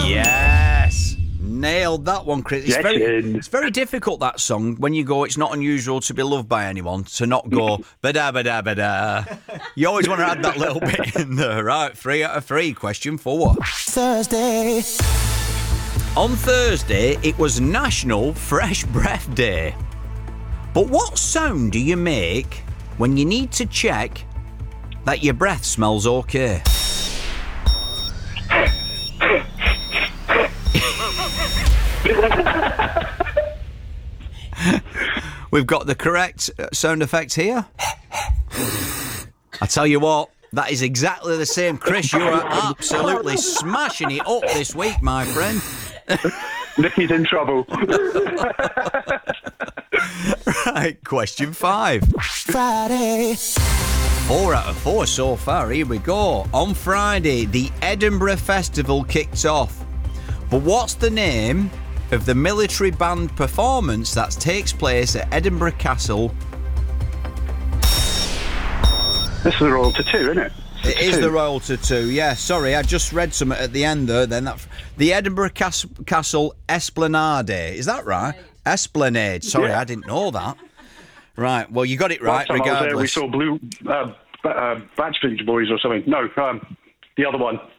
Yes. Nailed that one, Chris. It's Yes, very difficult, that song, when you go, it's not unusual to be loved by anyone, to not go, ba-da, ba-da, ba-da. You always want to add that little bit in there, right? 3 out of 3. Question 4. Thursday. On Thursday, it was National Fresh Breath Day. But what sound do you make when you need to check that your breath smells okay? We've got the correct sound effect here. I tell you what, that is exactly the same. Chris, you are absolutely smashing it up this week, my friend. Nicky's in trouble. Right, question 5. Friday. 4 out of 4 so far. Here we go. On Friday, the Edinburgh Festival kicked off. But what's the name of the military band performance that takes place at Edinburgh Castle? This is the Royal Tattoo, isn't it? It is the Royal Tattoo, yeah. Sorry, I just read something at the end there. Then the Edinburgh Castle Esplanade. Is that right? Esplanade. Sorry, Yeah. I didn't know that. Right, well, you got it right, Last time I was there, we regardless. saw Backstreet Boys or something. No, the other one.